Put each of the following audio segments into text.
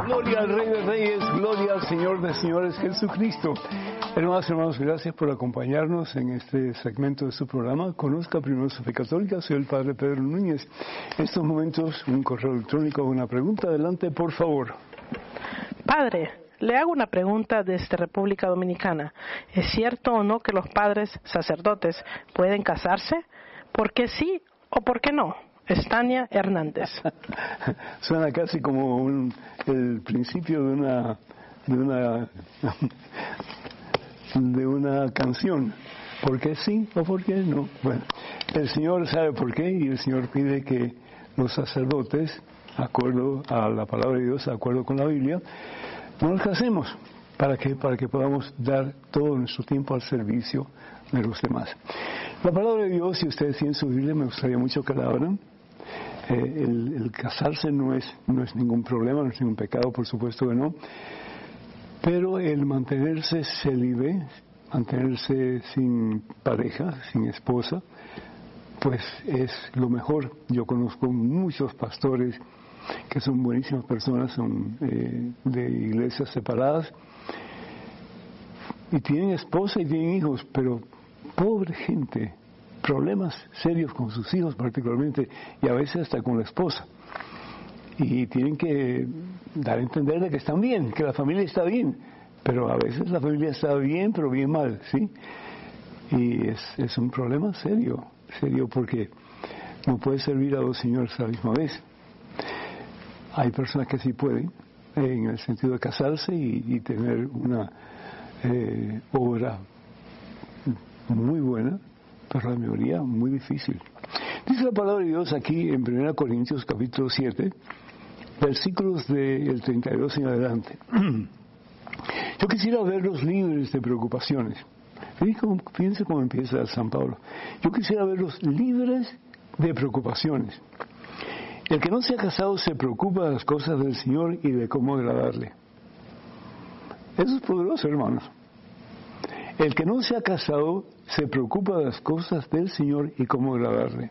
Gloria al Rey de Reyes, gloria al Señor de Señores, Jesucristo. Hermanos, gracias por acompañarnos en este segmento de su programa. Conozca primero su fe católica. Soy el Padre Pedro Núñez. En estos momentos, un correo electrónico, una pregunta. Adelante, por favor. Padre, le hago una pregunta desde República Dominicana. ¿Es cierto o no que los padres sacerdotes pueden casarse? ¿Por qué sí o por qué no? Estania Hernández. Suena casi como el principio de una canción. ¿Por qué sí o por qué no? Bueno, el Señor sabe por qué y el Señor pide que los sacerdotes, de acuerdo a la palabra de Dios, de acuerdo con la Biblia, no nos casemos. ¿Para qué? Para que podamos dar todo nuestro tiempo al servicio de los demás. La palabra de Dios, si ustedes tienen su Biblia, me gustaría mucho que la abran. El casarse no es ningún problema, no es ningún pecado, por supuesto que no. Pero el mantenerse célibe, mantenerse sin pareja, sin esposa, pues es lo mejor. Yo conozco muchos pastores que son buenísimas personas, son de iglesias separadas, y tienen esposa y tienen hijos, pero pobre gente, problemas serios con sus hijos particularmente, y a veces hasta con la esposa. Y tienen que dar a entender de que están bien, que la familia está bien, pero a veces la familia está bien, pero bien mal, ¿sí? Y es un problema serio porque no puedes servir a dos señores a la misma vez. Hay personas que sí pueden, en el sentido de casarse y tener una obra muy buena, pero la mayoría muy difícil. Dice la palabra de Dios aquí en 1 Corintios capítulo 7, versículos del 32 en adelante. Yo quisiera verlos libres de preocupaciones. Fíjense cómo empieza San Pablo. Yo quisiera verlos libres de preocupaciones. El que no se ha casado se preocupa de las cosas del Señor y de cómo agradarle. Eso es poderoso, hermanos. El que no se ha casado se preocupa de las cosas del Señor y cómo agradarle.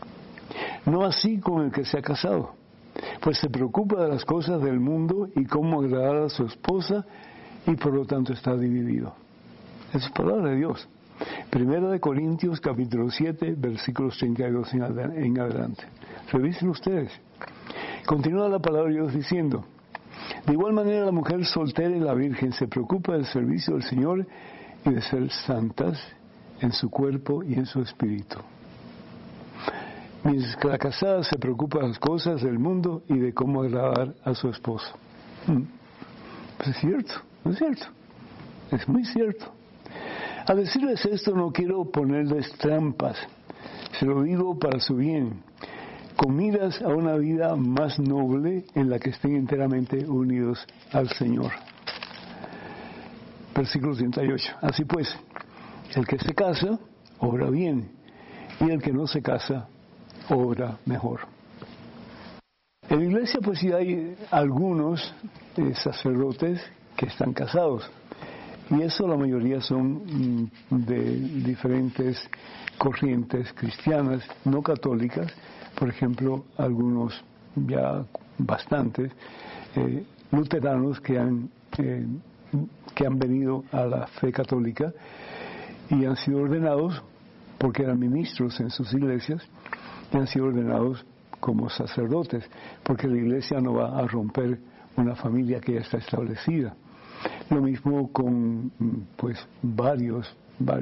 No así con el que se ha casado, pues se preocupa de las cosas del mundo y cómo agradar a su esposa y por lo tanto está dividido. Esa es palabra de Dios. 1 Corintios capítulo 7, versículos 32 en adelante. Revisen ustedes. Continúa la palabra de Dios diciendo: de igual manera la mujer soltera y la virgen se preocupa del servicio del Señor y de ser santas en su cuerpo y en su espíritu. Mientras que la casada se preocupa de las cosas del mundo y de cómo agradar a su esposo. Pues es cierto, ¿no es cierto? Es muy cierto. Al decirles esto no quiero ponerles trampas, se lo digo para su bien, con miras a una vida más noble en la que estén enteramente unidos al Señor. Versículo 38. Así pues, el que se casa, obra bien, y el que no se casa, obra mejor. En la iglesia pues sí hay algunos sacerdotes que están casados, y eso la mayoría son de diferentes corrientes cristianas, no católicas. Por ejemplo, algunos, ya bastantes, luteranos que han venido a la fe católica y han sido ordenados porque eran ministros en sus iglesias y han sido ordenados como sacerdotes, porque la iglesia no va a romper una familia que ya está establecida. Lo mismo con pues varios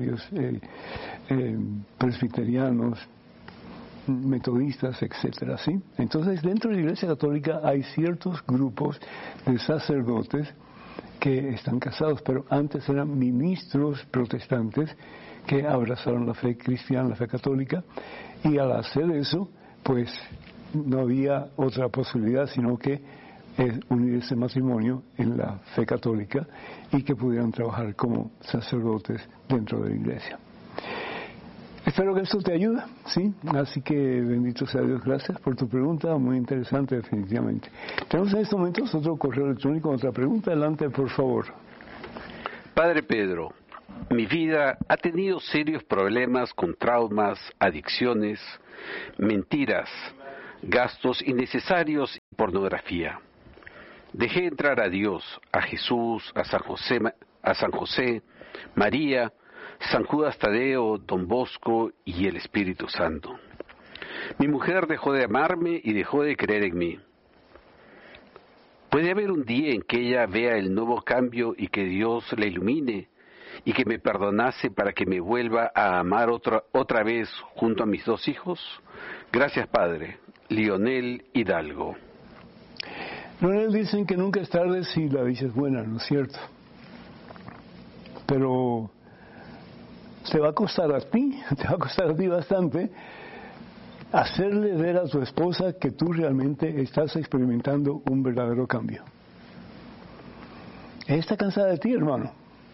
presbiterianos, metodistas, etcétera, ¿sí? Entonces, dentro de la Iglesia Católica hay ciertos grupos de sacerdotes que están casados, pero antes eran ministros protestantes que abrazaron la fe cristiana, la fe católica, y al hacer eso, pues no había otra posibilidad sino que unir ese matrimonio en la fe católica y que pudieran trabajar como sacerdotes dentro de la iglesia. Espero que esto te ayude, ¿sí? Así que bendito sea Dios, gracias por tu pregunta, muy interesante definitivamente. Tenemos en estos momentos otro correo electrónico, otra pregunta, adelante por favor. Padre Pedro, mi vida ha tenido serios problemas con traumas, adicciones, mentiras, gastos innecesarios y pornografía. Dejé entrar a Dios, a Jesús, a San José, María, San Judas Tadeo, Don Bosco y el Espíritu Santo. Mi mujer dejó de amarme y dejó de creer en mí. ¿Puede haber un día en que ella vea el nuevo cambio y que Dios la ilumine y que me perdonase para que me vuelva a amar otra vez junto a mis 2 hijos? Gracias, Padre. Lionel Hidalgo. Lionel, dicen que nunca es tarde si la dicha es buena, ¿no es cierto? Pero te va a costar a ti bastante hacerle ver a tu esposa que tú realmente estás experimentando un verdadero cambio. Ella está cansada de ti, hermano.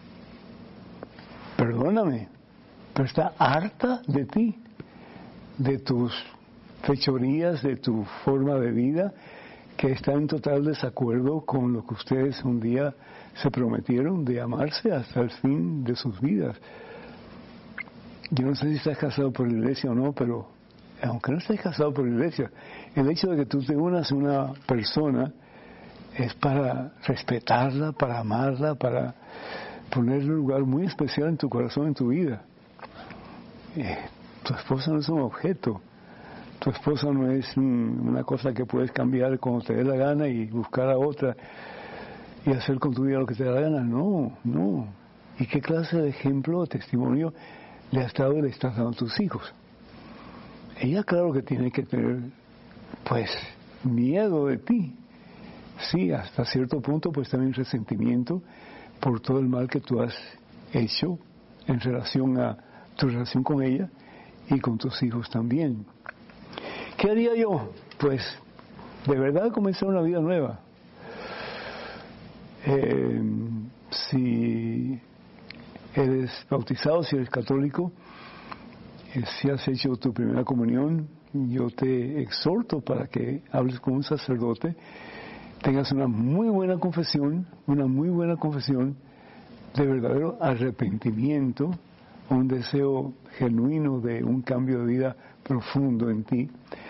Perdóname, pero está harta de ti, de tus fechorías, de tu forma de vida, que está en total desacuerdo con lo que ustedes un día se prometieron de amarse hasta el fin de sus vidas. Yo no sé si estás casado por la iglesia o no, pero aunque no estés casado por la iglesia, el hecho de que tú te unas a una persona es para respetarla, para amarla, para ponerle un lugar muy especial en tu corazón, en tu vida. Tu esposa no es un objeto. Tu esposa no es una cosa que puedes cambiar cuando te dé la gana y buscar a otra y hacer con tu vida lo que te da la gana. No, no. ¿Y qué clase de ejemplo o testimonio le has dado y le estás dando a tus hijos? Ella, claro que tiene que tener, pues, miedo de ti. Sí, hasta cierto punto, pues también resentimiento por todo el mal que tú has hecho en relación a tu relación con ella y con tus hijos también. ¿Qué haría yo? Pues, de verdad comenzar una vida nueva. Si eres bautizado, si eres católico, si has hecho tu primera comunión, yo te exhorto para que hables con un sacerdote, tengas una muy buena confesión de verdadero arrepentimiento, un deseo genuino de un cambio de vida profundo en ti,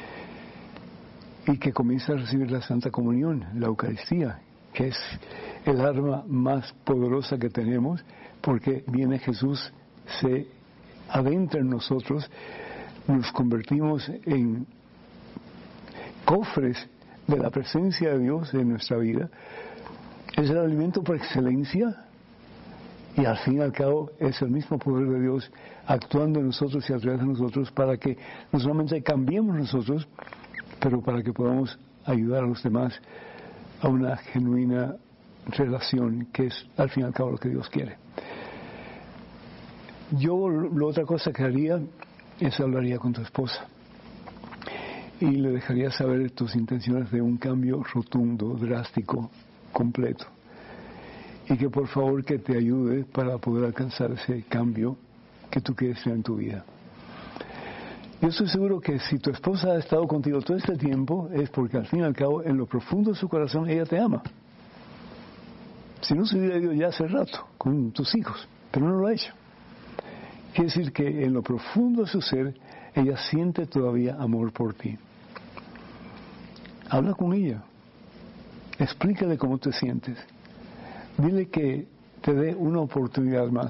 y que comiences a recibir la Santa Comunión, la Eucaristía, que es el arma más poderosa que tenemos, porque viene Jesús, se adentra en nosotros, nos convertimos en cofres de la presencia de Dios en nuestra vida. Es el alimento por excelencia y al fin y al cabo es el mismo poder de Dios actuando en nosotros y a través de nosotros para que no solamente cambiemos nosotros, pero para que podamos ayudar a los demás a una genuina relación, que es al fin y al cabo lo que Dios quiere. Yo la otra cosa que haría es hablaría con tu esposa y le dejaría saber tus intenciones de un cambio rotundo, drástico, completo, y que por favor que te ayude para poder alcanzar ese cambio que tú quieres en tu vida. Yo estoy seguro que si tu esposa ha estado contigo todo este tiempo es porque al fin y al cabo en lo profundo de su corazón ella te ama. Si no, se hubiera ido ya hace rato con tus hijos, pero no lo ha hecho. Quiere decir que en lo profundo de su ser ella siente todavía amor por ti. Habla con ella, explícale cómo te sientes, dile que te dé una oportunidad más.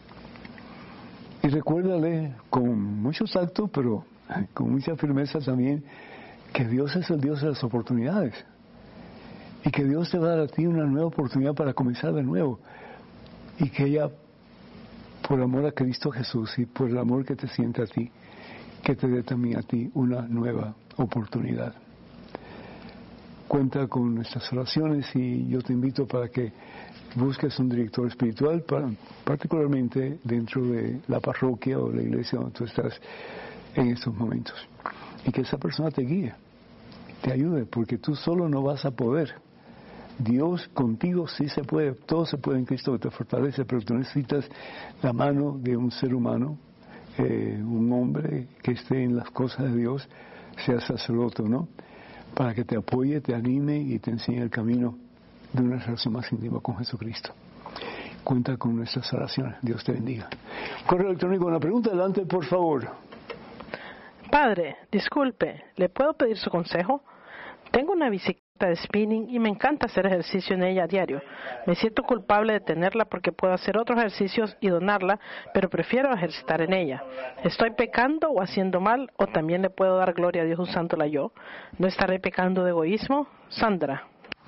Y recuérdale con mucho tacto, pero con mucha firmeza también, que Dios es el Dios de las oportunidades. Y que Dios te va a dar a ti una nueva oportunidad para comenzar de nuevo. Y que ella, por amor a Cristo Jesús y por el amor que te siente a ti, que te dé también a ti una nueva oportunidad. Cuenta con nuestras oraciones y yo te invito para que busques un director espiritual, particularmente dentro de la parroquia o la iglesia donde tú estás en estos momentos. Y que esa persona te guíe, te ayude, porque tú solo no vas a poder. Dios contigo sí se puede, todo se puede en Cristo que te fortalece, pero tú necesitas la mano de un ser humano, un hombre que esté en las cosas de Dios, sea sacerdote o no, para que te apoye, te anime y te enseñe el camino de una relación más íntima con Jesucristo. Cuenta con nuestras oraciones. Dios te bendiga. Correo electrónico, una pregunta, adelante, por favor. Padre, disculpe, ¿le puedo pedir su consejo? Tengo una bicicleta raqueta de spinning y me encanta hacer ejercicio en ella a diario. Me siento culpable de tenerla porque puedo hacer otros ejercicios y donarla, pero prefiero ejercitar en ella. ¿Estoy pecando o haciendo mal, o también le puedo dar gloria a Dios usándola yo? ¿No estaré pecando de egoísmo? Sandra,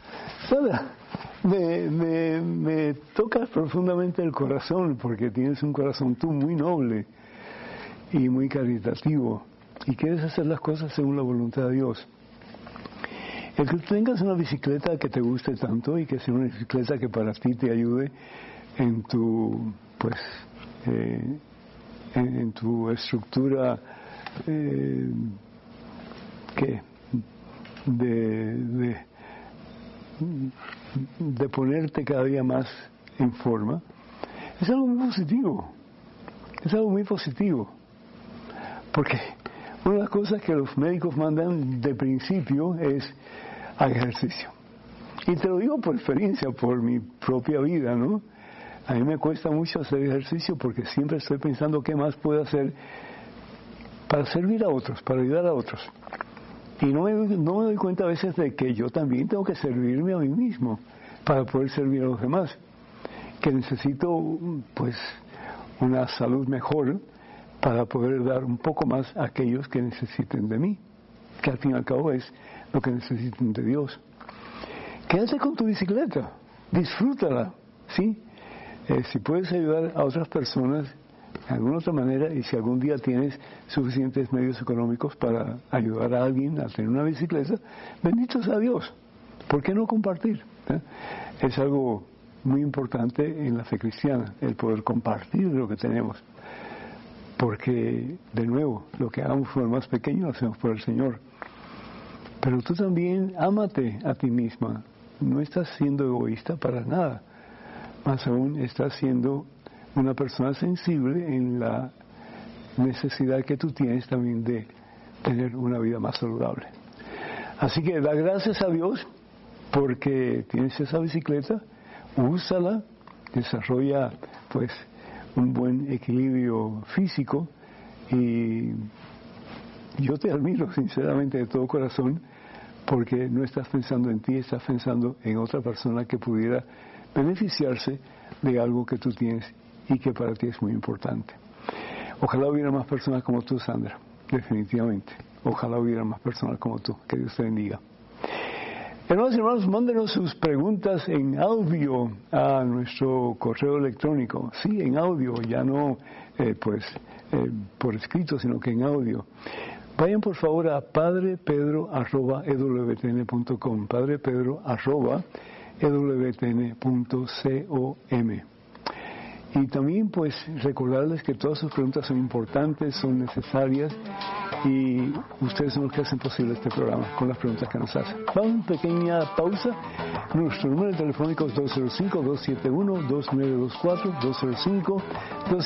me tocas profundamente el corazón, porque tienes un corazón tú muy noble y muy caritativo, y quieres hacer las cosas según la voluntad de Dios. El que tengas una bicicleta que te guste tanto y que sea una bicicleta que para ti te ayude en tu, pues, en tu estructura de ponerte cada día más en forma, es algo muy positivo. Es algo muy positivo. Porque una de las cosas que los médicos mandan de principio es al ejercicio. Y te lo digo por experiencia, por mi propia vida, ¿no? A mí me cuesta mucho hacer ejercicio porque siempre estoy pensando qué más puedo hacer para servir a otros, para ayudar a otros. Y no me doy cuenta a veces de que yo también tengo que servirme a mí mismo para poder servir a los demás. Que necesito, pues, una salud mejor para poder dar un poco más a aquellos que necesiten de mí, que al fin y al cabo es lo que necesitan de Dios. Quédate con tu bicicleta, disfrútala, ¿sí? Si puedes ayudar a otras personas de alguna otra manera, y si algún día tienes suficientes medios económicos para ayudar a alguien a tener una bicicleta, bendito sea Dios. ¿Por qué no compartir? Es algo muy importante en la fe cristiana, el poder compartir lo que tenemos. Porque, de nuevo, lo que hagamos por el más pequeño lo hacemos por el Señor. Pero tú también ámate a ti misma. No estás siendo egoísta para nada. Más aún, estás siendo una persona sensible en la necesidad que tú tienes también de tener una vida más saludable. Así que da gracias a Dios porque tienes esa bicicleta, úsala, desarrolla pues un buen equilibrio físico, y yo te admiro sinceramente de todo corazón porque no estás pensando en ti, estás pensando en otra persona que pudiera beneficiarse de algo que tú tienes y que para ti es muy importante. Ojalá hubiera más personas como tú, Sandra, definitivamente. Ojalá hubiera más personas como tú. Que Dios te bendiga. Hermanos y hermanos, mándenos sus preguntas en audio a nuestro correo electrónico. Sí, en audio, ya no por escrito, sino que en audio. Vayan por favor a padrepedro@ewtn.com, padrepedro@ewtn.com. Y también pues recordarles que todas sus preguntas son importantes, son necesarias, y ustedes son los que hacen posible este programa con las preguntas que nos hacen. Vamos a una pequeña pausa. Nuestro número telefónico es 205-271-2924,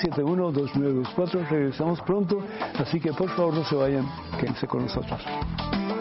205-271-2924. Regresamos pronto, así que por favor no se vayan, quédense con nosotros.